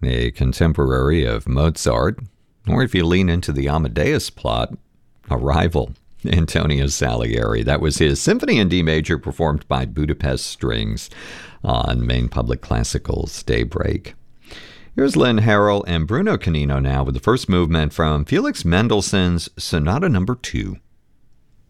a contemporary of Mozart, or if you lean into the Amadeus plot, a rival, Antonio Salieri. That was his Symphony in D major performed by Budapest Strings on Maine Public Classical's Daybreak. Here's Lynn Harrell and Bruno Canino now with the first movement from Felix Mendelssohn's Sonata No. 2.